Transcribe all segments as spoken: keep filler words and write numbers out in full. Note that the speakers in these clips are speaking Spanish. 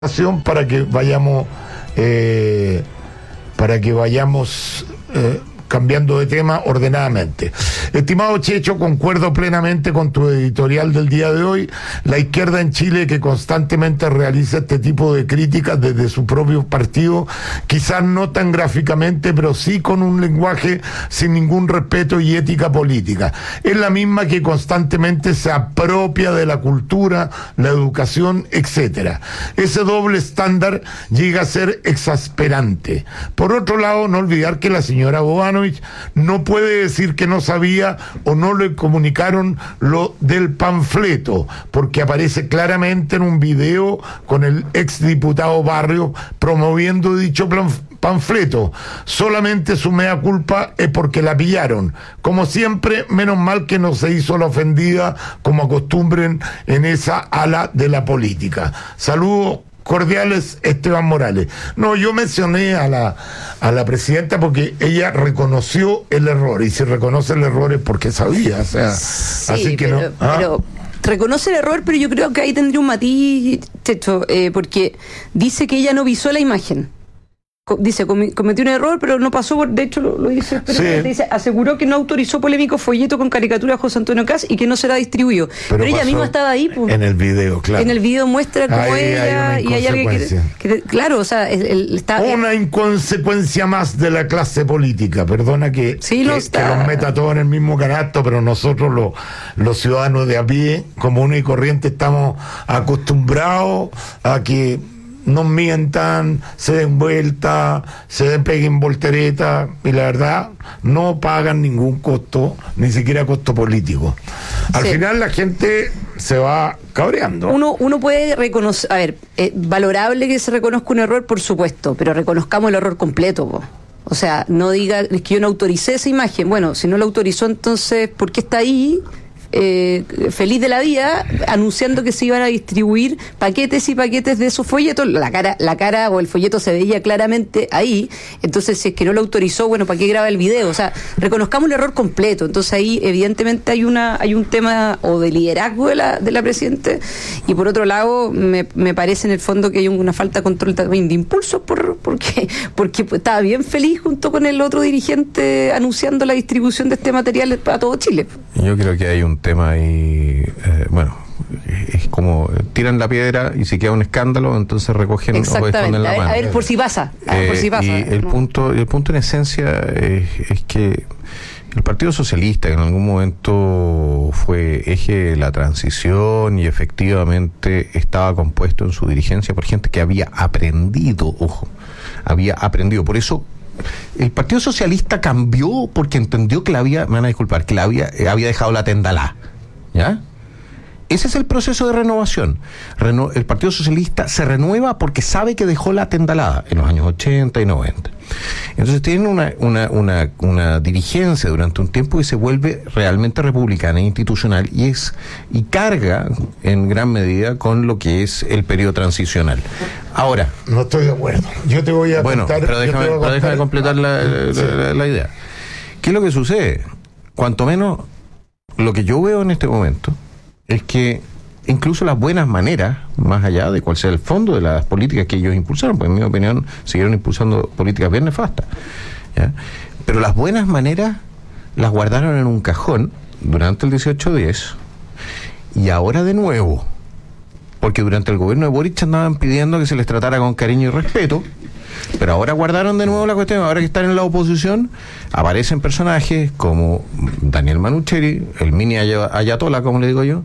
para que vayamos eh, para que vayamos eh, cambiando de tema ordenadamente. Estimado Checho, concuerdo plenamente con tu editorial del día de hoy. La izquierda en Chile, que constantemente realiza este tipo de críticas desde su propio partido, quizás no tan gráficamente, pero sí con un lenguaje sin ningún respeto y ética política. Es la misma que constantemente se apropia de la cultura, la educación, etcétera. Ese doble estándar llega a ser exasperante. Por otro lado, no olvidar que la señora Bobanovich no puede decir que no sabía o no le comunicaron lo del panfleto, porque aparece claramente en un video con el exdiputado Barrio promoviendo dicho panfleto. Solamente su mea culpa es porque la pillaron. Como siempre, menos mal que no se hizo la ofendida como acostumbren en esa ala de la política. Saludos cordiales, Esteban Morales. No, yo mencioné a la a la presidenta porque ella reconoció el error, y si reconoce el error es porque sabía, o sea, sí, así que pero, no. ¿Ah? Pero reconoce el error, pero yo creo que ahí tendría un matiz, Checho, eh, porque dice que ella no visó la imagen. Dice, cometió un error, pero no pasó por, de hecho lo, lo dice, pero sí. dice, aseguró que no autorizó polémico folleto con caricatura a José Antonio Caz y que no será distribuido. Pero, pero ella misma estaba ahí, pues. En el video, claro. En el video muestra cómo ahí ella hay y hay alguien que, que, claro, o sea, el, el, está una inconsecuencia más de la clase política. Perdona que, sí, que, lo que los meta todos en el mismo canasto, pero nosotros los, los ciudadanos de a pie, comunes y corrientes, estamos acostumbrados a que nos mientan, se den vuelta, se den peguen voltereta, y la verdad no pagan ningún costo, ni siquiera costo político. Al sí. final la gente se va cabreando. Uno, uno puede reconocer, a ver, es valorable que se reconozca un error, por supuesto, pero reconozcamos el error completo, po. O sea, no diga, es que yo no autoricé esa imagen. Bueno, si no la autorizó, entonces, ¿por qué está ahí? Eh, feliz de la vida anunciando que se iban a distribuir paquetes y paquetes de esos folletos. La cara, la cara o el folleto se veía claramente ahí. Entonces, si es que no lo autorizó, bueno, ¿para qué graba el video? O sea, reconozcamos el error completo. Entonces ahí evidentemente hay una hay un tema o de liderazgo de la, de la Presidente, y por otro lado me, me parece en el fondo que hay una falta de control también de impulsos por, porque, porque estaba bien feliz junto con el otro dirigente anunciando la distribución de este material para todo Chile. Yo creo que hay un tema ahí, eh, bueno, es como tiran la piedra y si queda un escándalo, entonces recogen o esconden la a ver, mano. A ver, por si pasa, a ver, eh, por si pasa. Y el, ¿no? punto, el punto en esencia es, es que el Partido Socialista, que en algún momento fue eje de la transición y efectivamente estaba compuesto en su dirigencia por gente que había aprendido, ojo, había aprendido. Por eso el Partido Socialista cambió porque entendió que la había, me van a disculpar, que la había, eh, había dejado la tendalá, ¿ya? Ese es el proceso de renovación. Reno, el Partido Socialista se renueva porque sabe que dejó la tendalada en los años ochenta y noventa. Entonces tienen una, una, una, una dirigencia durante un tiempo que se vuelve realmente republicana e institucional y es y carga en gran medida con lo que es el periodo transicional. Ahora, no estoy de acuerdo. Yo te voy a bueno, contar, pero déjame, pero pero déjame completar la, la, sí. la, la idea. ¿Qué es lo que sucede? Cuanto menos lo que yo veo en este momento es que incluso las buenas maneras, más allá de cuál sea el fondo de las políticas que ellos impulsaron, pues en mi opinión siguieron impulsando políticas bien nefastas, ¿ya? Pero las buenas maneras las guardaron en un cajón durante el dieciocho diez y ahora de nuevo, porque durante el gobierno de Boric andaban pidiendo que se les tratara con cariño y respeto, pero ahora guardaron de nuevo la cuestión. Ahora que están en la oposición, aparecen personajes como Daniel Manucheri, el mini ayatola, como le digo yo,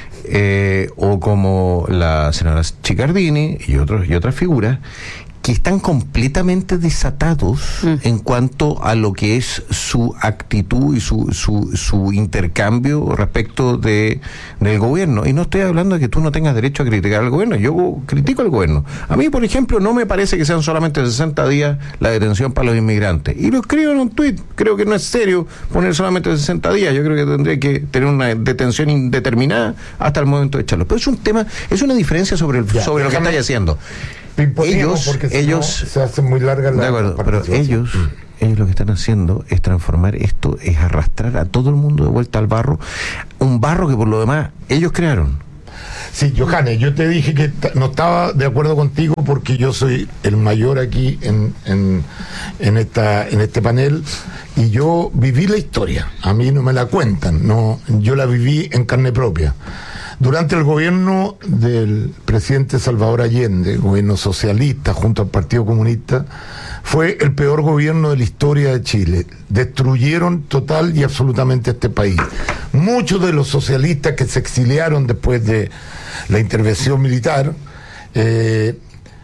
eh, o como la senadora Chiccardini y otros y otras figuras que están completamente desatados mm. en cuanto a lo que es su actitud y su su, su intercambio respecto de del gobierno. Y no estoy hablando de que tú no tengas derecho a criticar al gobierno. Yo critico al gobierno. A mí, por ejemplo, no me parece que sean solamente sesenta días la detención para los inmigrantes. Y lo escribo en un tuit. Creo que no es serio poner solamente sesenta días. Yo creo que tendría que tener una detención indeterminada hasta el momento de echarlo. Pero es un tema, es una diferencia sobre, el, ya, sobre lo que estáis haciendo. Ellos, porque si ellos no, se hace muy larga la, de acuerdo, pero ellos, mm. ellos lo que están haciendo es transformar esto, es arrastrar a todo el mundo de vuelta al barro, un barro que por lo demás ellos crearon. Sí, Johannes, yo te dije que t- no estaba de acuerdo contigo porque yo soy el mayor aquí en, en, en, esta, en este panel y yo viví la historia. A mí no me la cuentan, no, yo la viví en carne propia. Durante el gobierno del presidente Salvador Allende, gobierno socialista junto al Partido Comunista, fue el peor gobierno de la historia de Chile. Destruyeron total y absolutamente este país. Muchos de los socialistas que se exiliaron después de la intervención militar eh,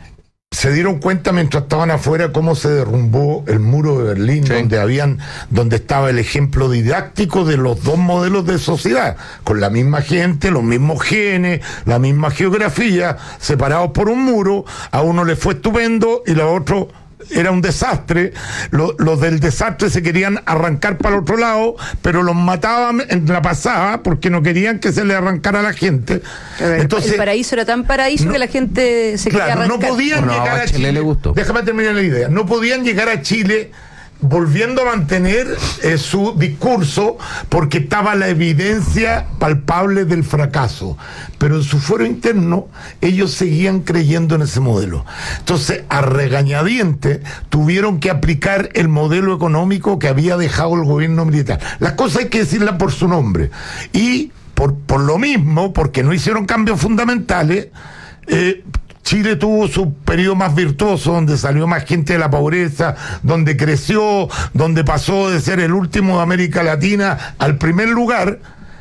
se dieron cuenta mientras estaban afuera cómo se derrumbó el muro de Berlín, sí. donde habían, donde estaba el ejemplo didáctico de los dos modelos de sociedad, con la misma gente, los mismos genes, la misma geografía, separados por un muro. A uno le fue estupendo y a otro era un desastre. Los, los del desastre se querían arrancar para el otro lado, pero los mataban en la pasada porque no querían que se le arrancara a la gente. Ver, entonces, el paraíso era tan paraíso no, que la gente se claro, quería arrancar. No podían no, llegar a, a Chile. Chile. Le gustó. Déjame terminar la idea. No podían llegar a Chile volviendo a mantener eh, su discurso porque estaba la evidencia palpable del fracaso, pero en su fuero interno ellos seguían creyendo en ese modelo. Entonces, a regañadientes tuvieron que aplicar el modelo económico que había dejado el gobierno militar. Las cosas hay que decirlas por su nombre, y por, por lo mismo, porque no hicieron cambios fundamentales, eh, Chile tuvo su periodo más virtuoso, donde salió más gente de la pobreza, donde creció, donde pasó de ser el último de América Latina al primer lugar,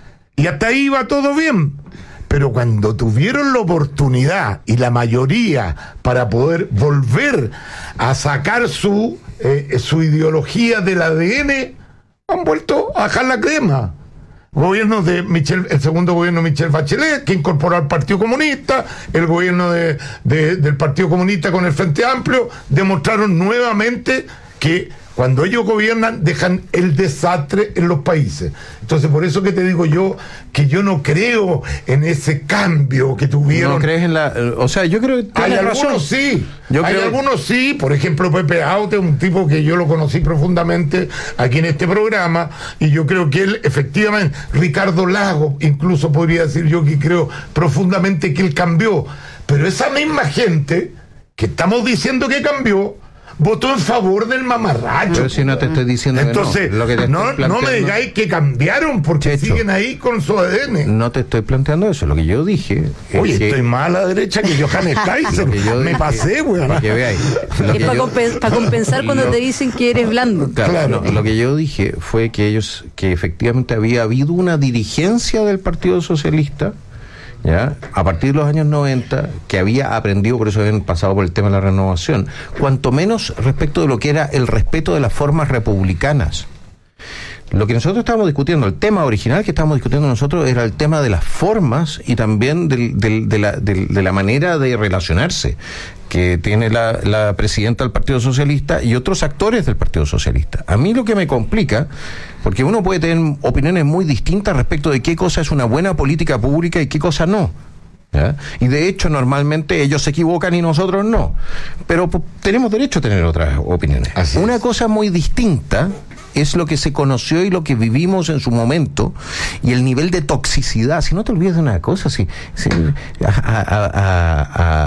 y hasta ahí iba todo bien. Pero cuando tuvieron la oportunidad y la mayoría para poder volver a sacar su, eh, su ideología del A D N, han vuelto a bajar la crema. Gobierno de Michelle, el segundo gobierno de Michelle Bachelet, que incorporó al Partido Comunista, el gobierno de, de, del Partido Comunista con el Frente Amplio, demostraron nuevamente que cuando ellos gobiernan dejan el desastre en los países. Entonces, por eso que te digo yo que yo no creo en ese cambio que tuvieron. ¿No crees en la...? O sea, yo creo que hay algunos razón. sí, yo hay creo... algunos sí, por ejemplo Pepe Aute, un tipo que yo lo conocí profundamente aquí en este programa, y yo creo que él efectivamente, Ricardo Lago, incluso podría decir yo que creo profundamente que él cambió, pero esa misma gente que estamos diciendo que cambió, votó en favor del mamarracho. Pero si no te estoy diciendo entonces, que no. Lo que te no, no me digáis que cambiaron porque Checho, siguen ahí con su A D N. No te estoy planteando eso. Lo que yo dije. Oye, es que... estoy más a la derecha que Johannes Kaiser. Me pasé, weón. Para que veáis. Es para yo... pa compensar cuando lo... te dicen que eres blando. Claro, claro. No, lo que yo dije fue que ellos, que efectivamente había habido una dirigencia del Partido Socialista, ¿ya? A partir de los años noventa, que había aprendido, por eso habían pasado por el tema de la renovación, cuanto menos respecto de lo que era el respeto de las formas republicanas. Lo que nosotros estábamos discutiendo, el tema original que estábamos discutiendo nosotros era el tema de las formas y también del, del, de, la, del, de la manera de relacionarse que tiene la, la presidenta del Partido Socialista y otros actores del Partido Socialista. A mí lo que me complica, porque uno puede tener opiniones muy distintas respecto de qué cosa es una buena política pública y qué cosa no, ¿ya? Y de hecho normalmente ellos se equivocan y nosotros no, pero pues, tenemos derecho a tener otras opiniones. Así una es. cosa muy distinta es lo que se conoció y lo que vivimos en su momento y el nivel de toxicidad. Si no te olvides de una cosa, si, si a, a, a,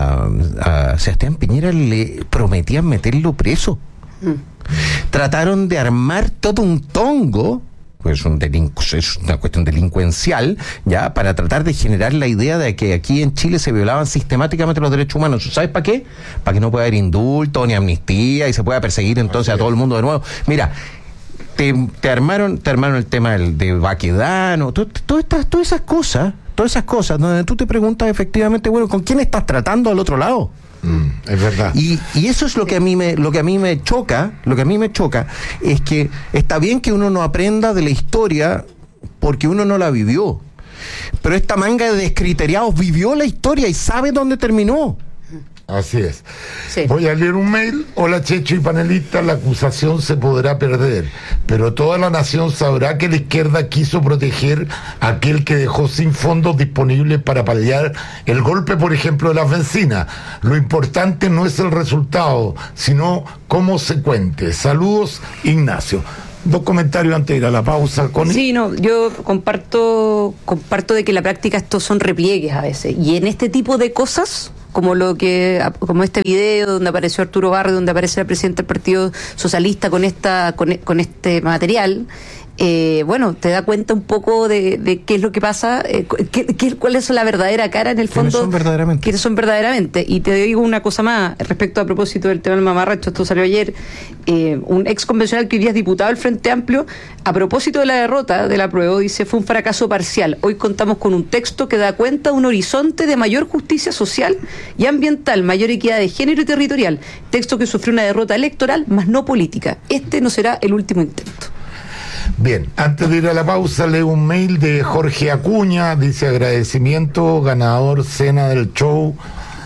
a, a Sebastián Piñera le prometían meterlo preso, mm. trataron de armar todo un tongo, pues un delincu- es una cuestión delincuencial, ya, para tratar de generar la idea de que aquí en Chile se violaban sistemáticamente los derechos humanos. ¿Sabes para qué? Para que no pueda haber indulto ni amnistía y se pueda perseguir entonces Así a todo es. el mundo de nuevo. Mira, Te, te armaron te armaron el tema del, de Baquedano, to, to, to, todas esas cosas, todas esas cosas, donde tú te preguntas efectivamente, bueno, ¿con quién estás tratando al otro lado? Mm, es verdad. Y, y eso es lo que a mí me, lo que a mí me choca, lo que a mí me choca, es que está bien que uno no aprenda de la historia porque uno no la vivió. Pero esta manga de descriteriados vivió la historia y sabe dónde terminó. Así es. Sí. Voy a leer un mail. Hola Checho y panelistas, la acusación se podrá perder, pero toda la nación sabrá que la izquierda quiso proteger a aquel que dejó sin fondos disponibles para paliar el golpe, por ejemplo, de las bencinas. Lo importante no es el resultado, sino cómo se cuente. Saludos, Ignacio. Dos comentarios antes de ir a la pausa, Connie. Sí, no, yo comparto, comparto de que en la práctica estos son repliegues a veces. Y en este tipo de cosas, como lo que, como este video donde apareció Arturo Barrio, donde aparece la presidenta del Partido Socialista con esta, con, con este material, eh, bueno, te da cuenta un poco de, de qué es lo que pasa, eh, qué, qué, cuál es la verdadera cara en el fondo. ¿Quiénes son verdaderamente? ¿Quiénes son verdaderamente? Y te digo una cosa más, respecto a propósito del tema del mamarracho, esto salió ayer, eh, un ex convencional que hoy día es diputado del Frente Amplio, a propósito de la derrota de la prueba, dice, fue un fracaso parcial. Hoy contamos con un texto que da cuenta de un horizonte de mayor justicia social y ambiental, mayor equidad de género y territorial. Texto que sufrió una derrota electoral, más no política. Este no será el último intento. Bien, antes de ir a la pausa, leo un mail de Jorge Acuña, dice agradecimiento, ganador cena del show,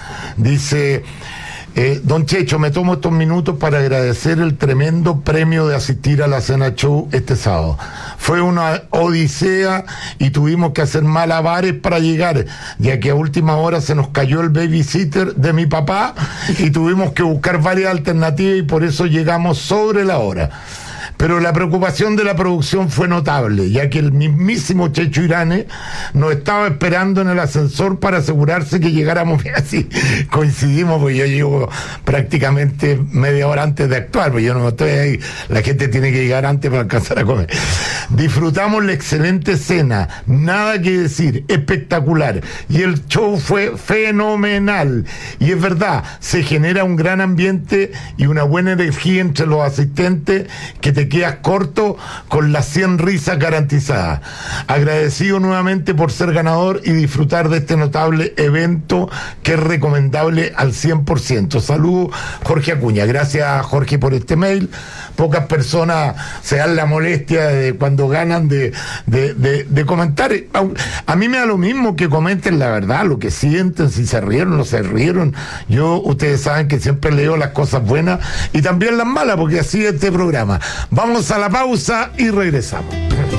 dice, eh, don Checho, me tomo estos minutos para agradecer el tremendo premio de asistir a la cena show este sábado. Fue una odisea y tuvimos que hacer malabares para llegar, ya que a última hora se nos cayó el babysitter de mi papá y tuvimos que buscar varias alternativas y por eso llegamos sobre la hora. Pero la preocupación de la producción fue notable, ya que el mismísimo Checho Irane nos estaba esperando en el ascensor para asegurarse que llegáramos bien. Así coincidimos, porque yo llego prácticamente media hora antes de actuar, porque yo no estoy ahí, la gente tiene que llegar antes para alcanzar a comer. Disfrutamos la excelente cena, nada que decir, espectacular, y el show fue fenomenal, y es verdad, se genera un gran ambiente y una buena energía entre los asistentes que te quedas corto con las cien risas garantizadas. Agradecido nuevamente por ser ganador y disfrutar de este notable evento que es recomendable al cien por ciento. Saludos, Jorge Acuña. Gracias, Jorge, por este mail. Pocas personas se dan la molestia de cuando ganan de, de, de, de comentar. A, a mí me da lo mismo que comenten la verdad, lo que sienten, si se rieron o no se rieron. Yo, ustedes saben que siempre leo las cosas buenas y también las malas, porque así es este programa. Vamos a la pausa y regresamos.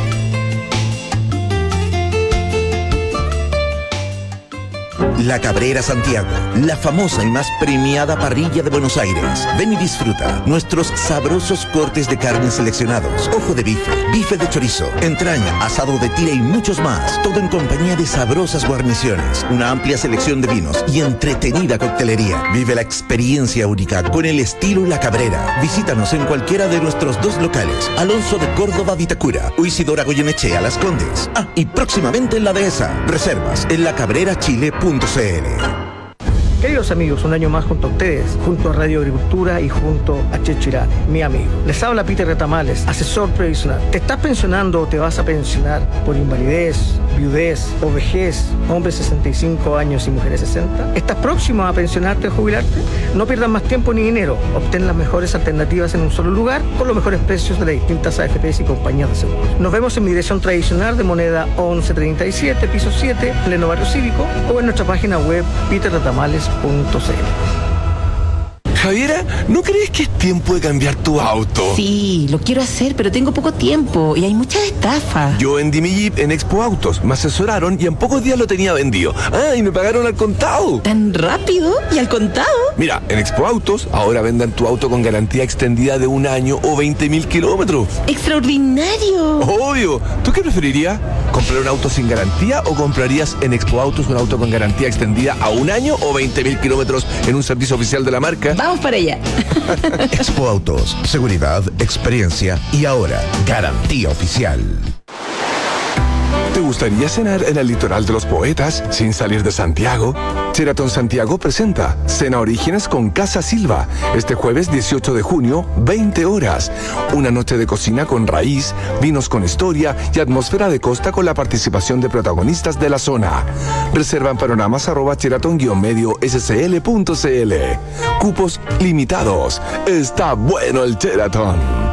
La Cabrera Santiago, la famosa y más premiada parrilla de Buenos Aires. Ven y disfruta nuestros sabrosos cortes de carne seleccionados, ojo de bife, bife de chorizo, entraña, asado de tira y muchos más. Todo en compañía de sabrosas guarniciones, una amplia selección de vinos y entretenida coctelería. Vive la experiencia única con el estilo La Cabrera. Visítanos en cualquiera de nuestros dos locales, Alonso de Córdoba, Vitacura, o Isidora Goyenechea, Las Condes. Ah, y próximamente en La Dehesa. Reservas en lacabrerachile punto c l. Queridos amigos, un año más junto a ustedes, junto a Radio Agricultura y junto a Checho Irane, mi amigo. Les habla Peter Retamales, asesor previsional. ¿Te estás pensionando o te vas a pensionar por invalidez, viudez o vejez, hombres sesenta y cinco años y mujeres sesenta? ¿Estás próximo a pensionarte o jubilarte? No pierdas más tiempo ni dinero. Obtén las mejores alternativas en un solo lugar con los mejores precios de las distintas A F Pes y compañías de seguros. Nos vemos en mi dirección tradicional de Moneda once treinta y siete, piso siete, pleno barrio cívico, o en nuestra página web peter retamales punto c l. Javiera, ¿no crees que es tiempo de cambiar tu auto? Sí, lo quiero hacer, pero tengo poco tiempo y hay muchas estafas. Yo vendí mi Jeep en Expo Autos, me asesoraron y en pocos días lo tenía vendido. Ah, y me pagaron al contado. ¿Tan rápido? ¿Y al contado? Mira, en Expo Autos ahora venden tu auto con garantía extendida de un año o veinte mil kilómetros. ¡Extraordinario! Obvio. ¿Tú qué preferirías? ¿Comprar un auto sin garantía o comprarías en Expo Autos un auto con garantía extendida a un año o veinte mil kilómetros en un servicio oficial de la marca? Vamos para allá. Expo Autos, seguridad, experiencia y ahora garantía oficial. ¿Te gustaría cenar en el litoral de los poetas sin salir de Santiago? Sheraton Santiago presenta Cena Orígenes con Casa Silva este jueves dieciocho de junio, veinte horas. Una noche de cocina con raíz, vinos con historia y atmósfera de costa con la participación de protagonistas de la zona. Reserva en panoramas arroba sheraton guión medio scl punto cl. Cupos limitados. Está bueno el Sheraton.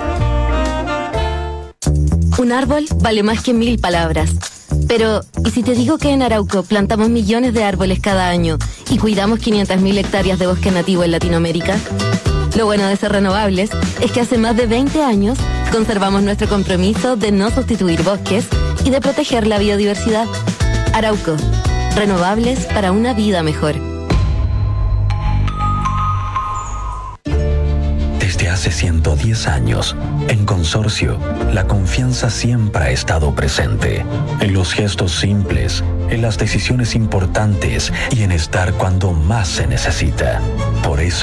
Un árbol vale más que mil palabras. Pero, ¿y si te digo que en Arauco plantamos millones de árboles cada año y cuidamos quinientas mil hectáreas de bosque nativo en Latinoamérica? Lo bueno de ser renovables es que hace más de veinte años conservamos nuestro compromiso de no sustituir bosques y de proteger la biodiversidad. Arauco, renovables para una vida mejor. Desde hace hace ciento diez años, en Consorcio, la confianza siempre ha estado presente. En los gestos simples, en las decisiones importantes y en estar cuando más se necesita. Por eso,